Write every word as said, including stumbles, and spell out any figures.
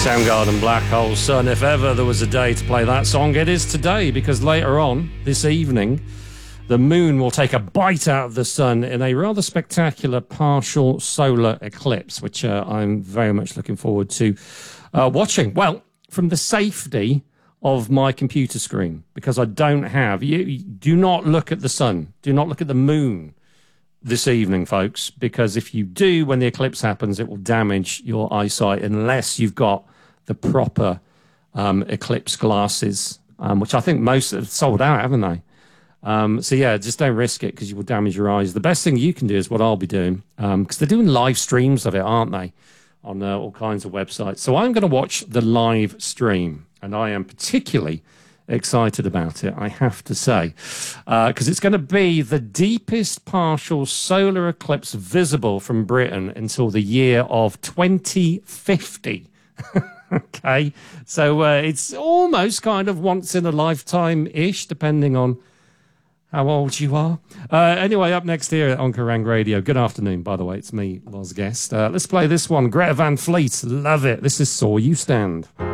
Soundgarden, Black Hole Sun. If ever there was a day to play that song, it is today, because later on this evening, the moon will take a bite out of the sun in a rather spectacular partial solar eclipse, which uh, I'm very much looking forward to uh, watching. Well, from the safety of my computer screen, because I don't have... You, you do not look at the sun. Do not look at the moon this evening, folks, because if you do, when the eclipse happens, it will damage your eyesight unless you've got the proper um, eclipse glasses, um, which I think most have sold out, haven't they? Um, so, yeah, just don't risk it because you will damage your eyes. The best thing you can do is what I'll be doing, because um, they're doing live streams of it, aren't they, on uh, all kinds of websites. So I'm going to watch the live stream, and I am particularly excited about it, I have to say, because uh, it's going to be the deepest partial solar eclipse visible from Britain until the year of twenty fifty. Okay, so uh, it's almost kind of once in a lifetime-ish, depending on how old you are. Uh, anyway, up next here on Kerrang Radio. Good afternoon, by the way. It's me, Loz Guest. Uh, let's play this one. Greta Van Fleet. Love it. This is Saw You Stand.